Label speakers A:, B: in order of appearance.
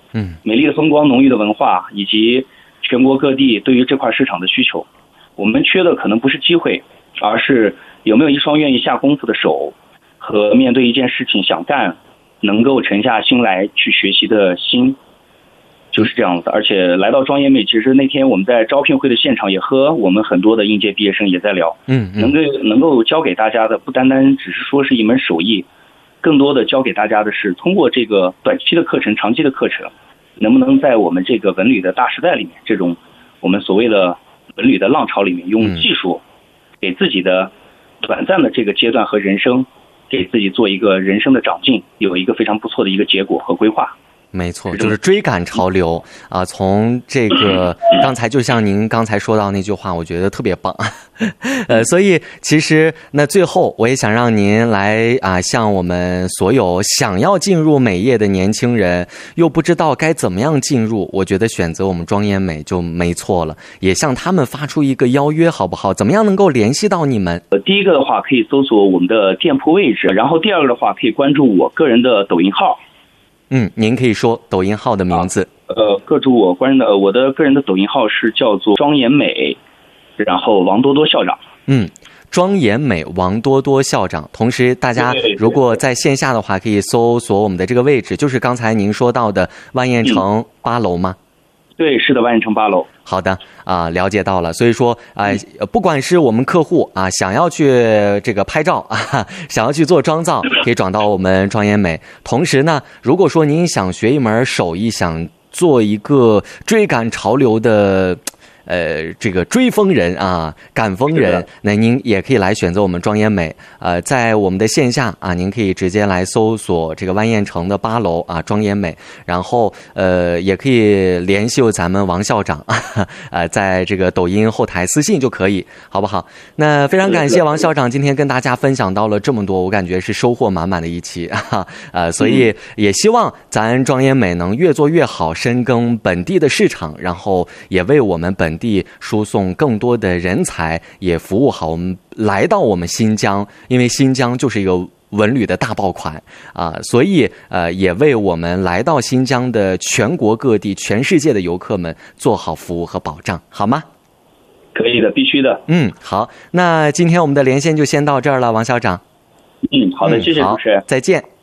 A: 美丽的风光、浓郁的文化，以及全国各地对于这块市场的需求。我们缺的可能不是机会，而是有没有一双愿意下功夫的手，和面对一件事情想干，能够沉下心来去学习的心，就是这样子。而且来到庄严美，其实那天我们在招聘会的现场也和我们很多的应届毕业生也在聊，能够教给大家的不单单只是说是一门手艺，更多的教给大家的是通过这个短期的课程、长期的课程，能不能在我们这个文旅的大时代里面，这种我们所谓的文旅的浪潮里面，用技术给自己的短暂的这个阶段和人生，给自己做一个人生的长进，有一个非常不错的一个结果和规划。
B: 没错，就是追赶潮流啊！从这个刚才就像您刚才说到那句话，我觉得特别棒。所以其实那最后我也想让您来向我们所有想要进入美业的年轻人，又不知道该怎么样进入，我觉得选择我们庄严美就没错了。也向他们发出一个邀约，好不好？怎么样能够联系到你们？
A: 第一个的话可以搜索我们的店铺位置，然后第二个的话可以关注我个人的抖音号。
B: 您可以说抖音号的名字。
A: 各注我的个人的抖音号是叫做庄严美，然后王多多校长。
B: 庄严美王多多校长。同时大家如果在线下的话，可以搜索我们的这个位置，就是刚才您说到的万燕城8楼吗？
A: 对，是的，万燕城8楼。
B: 好的了解到了。所以说不管是我们客户想要去这个拍照想要去做妆造，可以转到我们庄严美。同时呢，如果说您想学一门手艺，想做一个追赶潮流的这个追风人赶风人，那您也可以来选择我们庄严美。在我们的线下您可以直接来搜索这个万燕城的8楼庄严美，然后也可以联系咱们王校长在这个抖音后台私信就可以，好不好？那非常感谢王校长今天跟大家分享到了这么多，我感觉是收获满满的一期所以也希望咱庄严美能越做越好，深耕本地的市场，然后也为我们本地输送更多的人才，也服务好我们来到我们新疆，因为新疆就是一个文旅的大爆款所以也为我们来到新疆的全国各地、全世界的游客们做好服务和保障，好吗？
A: 可以的，必须的。
B: 好，那今天我们的连线就先到这儿了，王校长。
A: 好的，谢谢主持人，
B: 再见。